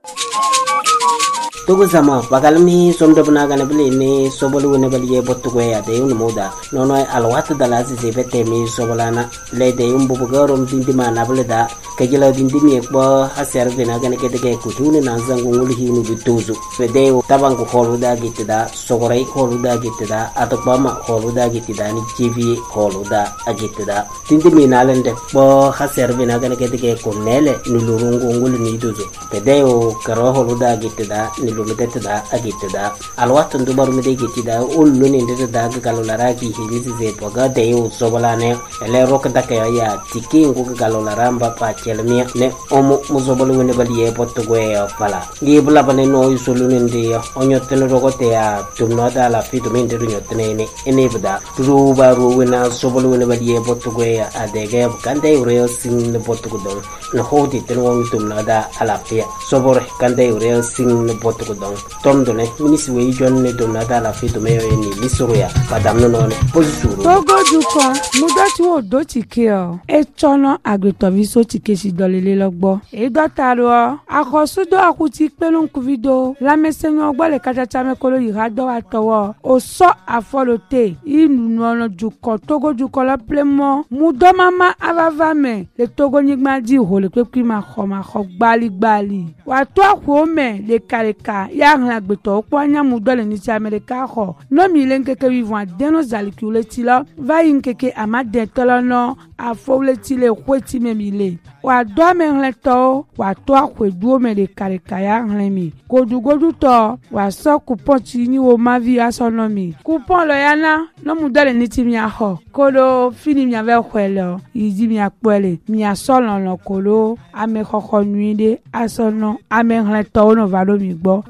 Togo sama bagalmi somdo bunaga na bili ni sobolu ne bali ye bottugo ya de un moda nono alwata dala se bete mi sobolana le de un bubugarom dindima na bele da kajila dindimi ekbo haser de na gane kete ke kutuni na zangu nguli hinu bituzu fede tabangu holuda gitida sogorai holuda gitida atokbama holuda gitida ni tv holuda agitida dindimi na lende bo haser de na gane kete ke kunele nulurungu nguli ni duzu fede karo holuda gitida ni lumeteda agitida alwata ndubaru mede gitida ullu ni ndeda galolara ki hilisi ze toga de sobolane ele rokda ka ya tiki ngu galolara mba pa chelmi ne omo muzobolu ne baliye potgo ya fala ngibula bane no yusulu ndi onyotene rogote ya tumnoda la fitu mende nyotene ne enebda ruba ruwena sobolu ne baliye potgo ya adege kande ureo sing ne potgo don no hodi tenwo tumnoda ala pia sobore kande ureo sing ne potgo don tomdone minisi we jonne tumnoda la fitu meyo ni lisoya padamno no posuru togo duko mudati wo do tikio e chono agritoviso tikesi dolele logbo e dotaro akosudo akuti pelon kuvido la mesenyo gbo le kachacha me kolo irado atowo o so afolote inu ono duko togo duko la plemo mudo mama avavame le togo nyigma di ho le pepi ma kho gbali wa to ko me le kaleka ya hla gbeto okwanya mudo le ni ti america ho no mi le nkeke vivant deno zalikule tilo va inkeke amade tolono afole tile kweti memile wa do me hleto wa to akweduo me le kaleka ya hlemi godugodu to wa so coupon ti ni wo mavi asonomi coupon lo yana no mudo le ni ti mi aho kolo fini mi ave kwelo izi mi apele mi asolo no kolo ame khokho nuide asono ame hleto no valo mi gbo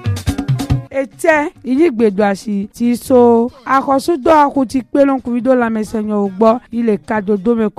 ete iligbedo asi ti so akosudo akuti pelon kuvido la mesenyo ugbo ile kadodo me